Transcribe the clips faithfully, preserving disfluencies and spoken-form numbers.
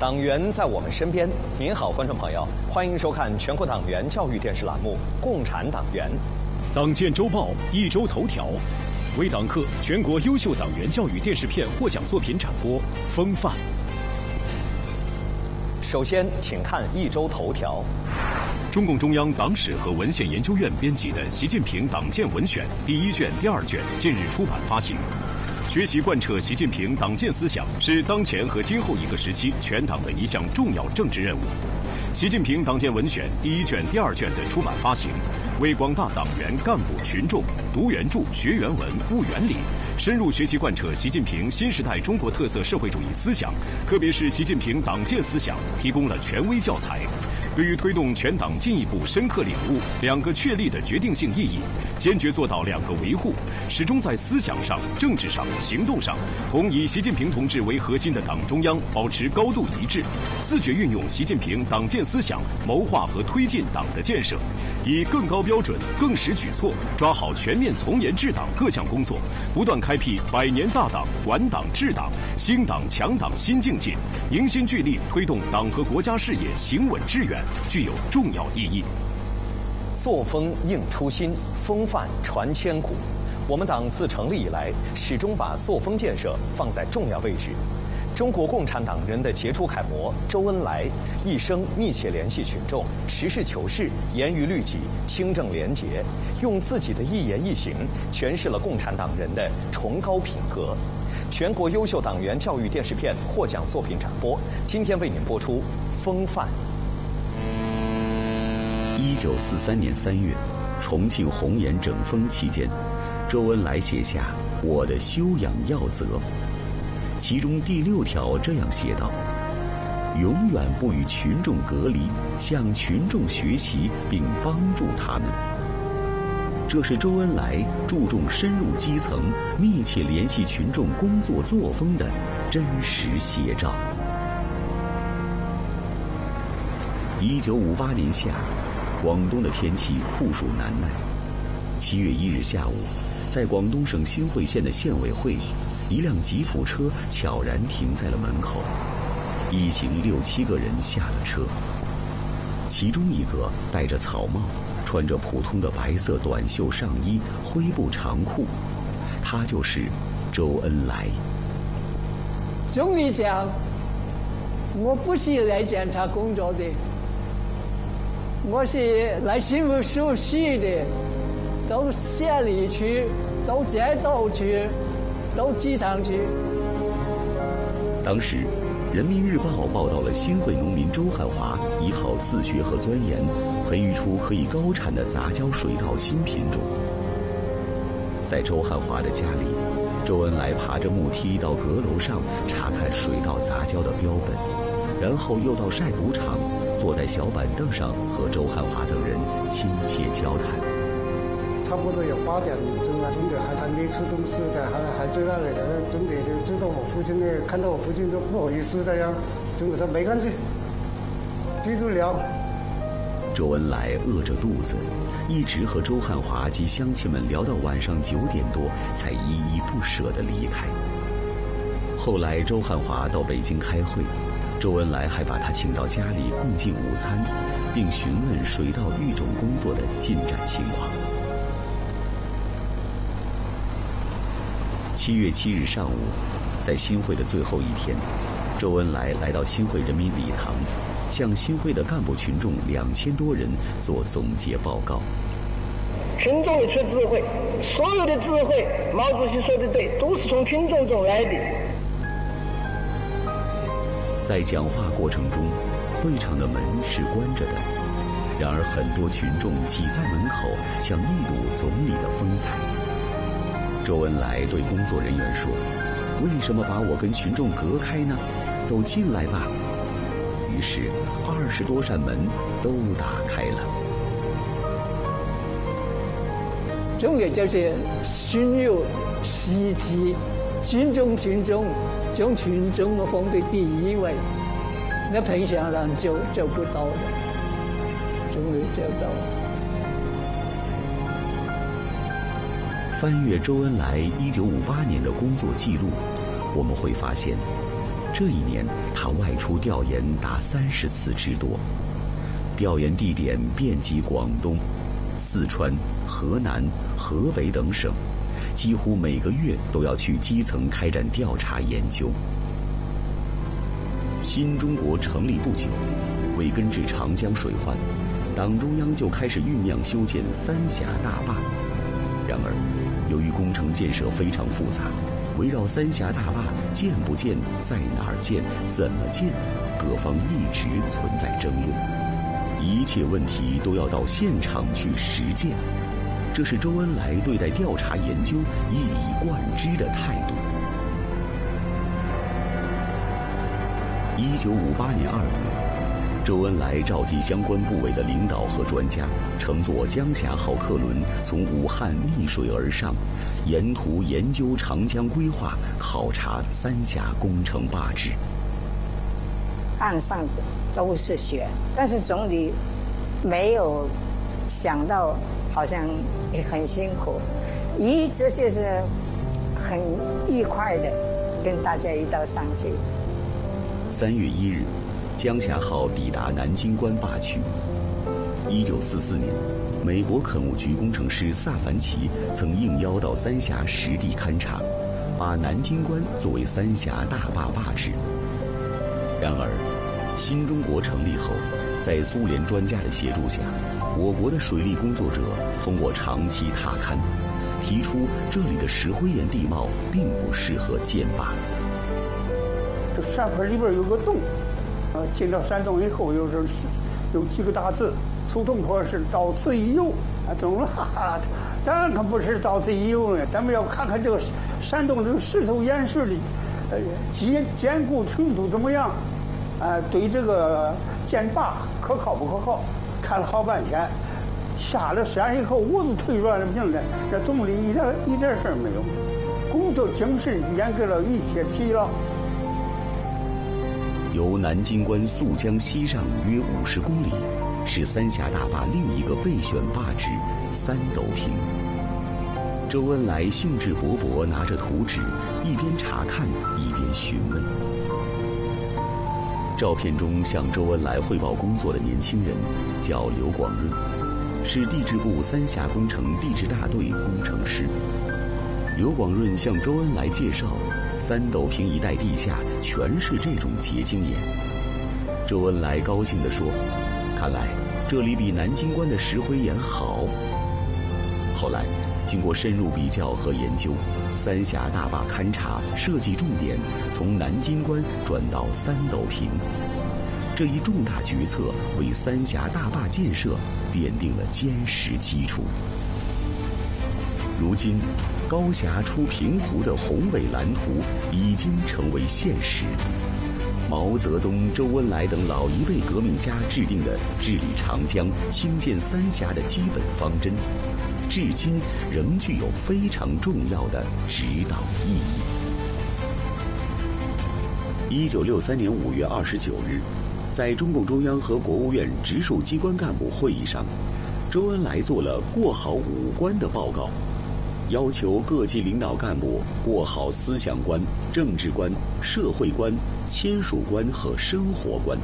党员在我们身边。您好，观众朋友，欢迎收看全国党员教育电视栏目《共产党员》。 党建周报一周头条，为党课全国优秀党员教育电视片获奖作品展播风范。 首先，请看一周头条。 中共中央党史和文献研究院编辑的《习近平党建文选》第一卷、第二卷近日出版发行。学习贯彻习近平党建思想是当前和今后一个时期全党的一项重要政治任务。习近平党建文选第一卷、第二卷的出版发行，为广大党员干部群众读原著、学原文、悟原理，深入学习贯彻习近平新时代中国特色社会主义思想，特别是习近平党建思想，提供了权威教材。对于推动全党进一步深刻领悟两个确立的决定性意义，坚决做到两个维护，始终在思想上、政治上、行动上同以习近平同志为核心的党中央保持高度一致，自觉运用习近平党建思想谋划和推进党的建设，以更高标准、更实举措抓好全面从严治党各项工作，不断开辟百年大党、管党治党、兴党强党新境界，凝心聚力推动党和国家事业行稳致远，具有重要意义。 作风应初心，风范传千古。我们党自成立以来，始终把作风建设放在重要位置。中国共产党人的杰出楷模周恩来，一生密切联系群众，实事求是，严于律己，清正廉洁，用自己的一言一行诠释了共产党人的崇高品格。全国优秀党员教育电视片获奖作品展播，今天为您播出《风范》。 一九四三年三月，重庆红岩整风期间，周恩来写下《我的修养要则》，其中第六条这样写道：永远不与群众隔离，向群众学习并帮助他们。这是周恩来注重深入基层、密切联系群众工作作风的真实写照。一九五八年夏，广东的天气酷暑难耐。七月一日下午，在广东省新会县的县委会，一辆吉普车悄然停在了门口，一行六七个人下了车。其中一个戴着草帽，穿着普通的白色短袖上衣、灰布长裤，他就是周恩来。 总理讲，我不是来检查工作的，我是来新闻熟悉的，到县里去，到街道去，到机场去。 当时，《人民日报》报道了新会农民周汉华依靠自学和钻研，培育出可以高产的杂交水稻新品种。在周汉华的家里，周恩来爬着木梯到阁楼上查看水稻杂交的标本，然后又到晒谷场，坐在小板凳上和周汉华等人亲切交谈。 差不多有八点钟了，总理还还没出东西的，还还在那里的。总理就知道我父亲呢，看到我父亲就不好意思这样，总理说没关系，继续聊。 周恩来饿着肚子，一直和周汉华及乡亲们聊到晚上九点多，才依依不舍地离开。后来周汉华到北京开会，周恩来还把他请到家里共进午餐，并询问水稻育种工作的进展情况。七月七日上午，在新会的最后一天，周恩来来到新会人民礼堂，向新会的干部群众两千多人做总结报告。 群众有出智慧，所有的智慧，毛主席说的对，都是从群众中来的。 在讲话过程中，会场的门是关着的，然而很多群众挤在门口，想一睹总理的风采。周恩来对工作人员说：“为什么把我跟群众隔开呢？都进来吧。”于是二十多扇门都打开了。 总理就是心有希冀，尊重群众，将群众的放在第一位，那平常人就做不到的，总理做到。 翻阅周恩来一九五八年的工作记录，我们会发现， 这一年他外出调研达三十次之多，调研地点遍及广东、四川、河南、河北等省，几乎每个月都要去基层开展调查研究。新中国成立不久，为根治长江水患，党中央就开始酝酿修建三峡大坝。然而，由于工程建设非常复杂，围绕三峡大坝建不建、在哪儿建、怎么建，各方一直存在争论。一切问题都要到现场去实践，这是周恩来对待调查研究一以贯之的态度。一九五八年二月，周恩来召集相关部委的领导和专家，乘坐江霞号客轮从武汉逆水而上，沿途研究长江规划，考察三峡工程坝址。 岸上都是雪，但是总理没有想到，好像也很辛苦，一直就是很愉快的跟大家一道上去。 三月一日，江霞号抵达南京关坝区。一九四四年，美国垦务局工程师萨凡奇曾应邀到三峡实地勘察，把南京关作为三峡大坝坝址。然而，新中国成立后，在苏联专家的协助下，我国的水利工作者通过长期踏勘，提出这里的石灰岩地貌并不适合建坝。 这山坡里边有个洞，呃，进了山洞以后，有这有几个大字，苏东坡是到此一游，啊，懂了，哈哈，咱可不是到此一游呢，咱们要看看这个山洞这个石头岩石的，呃，坚坚固程度怎么样，啊，对这个建坝可靠不可靠？看了好半天，下了山以后，我都腿软了不行了，这总理一点一点事儿没有，工作精神掩盖了一切疲劳。 由南京关溯江西上约五十公里，是三峡大坝另一个备选坝址三斗坪。周恩来兴致勃勃拿着图纸，一边查看一边询问。照片中向周恩来汇报工作的年轻人叫刘广润，是地质部三峡工程地质大队工程师。刘广润向周恩来介绍，三斗坪一带地下全是这种结晶岩。周恩来高兴地说：“看来这里比南京关的石灰岩好。”后来，经过深入比较和研究，三峡大坝勘察设计重点从南京关转到三斗坪。这一重大决策为三峡大坝建设奠定了坚实基础。如今，高峡出平湖的宏伟蓝图已经成为现实。毛泽东、周恩来等老一辈革命家制定的治理长江、兴建三峡的基本方针，至今仍具有非常重要的指导意义。一九六三年五月二十九日，在中共中央和国务院直属机关干部会议上，周恩来做了过好五关的报告，要求各级领导干部过好思想关、政治关、社会关、亲属关和生活关。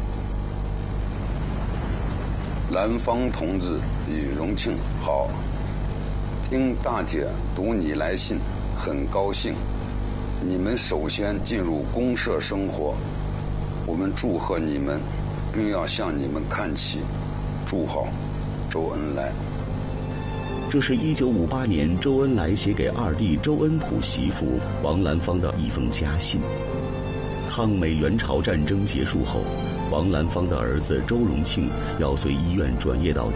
兰芳同志与荣庆好，听大姐读你来信，很高兴。你们首先进入公社生活，我们祝贺你们，并要向你们看齐。祝好，周恩来。 这是一九五八年周恩来写给二弟周恩溥媳妇王兰芳的一封家信。抗美援朝战争结束后，王兰芳的儿子周荣庆要随医院转业到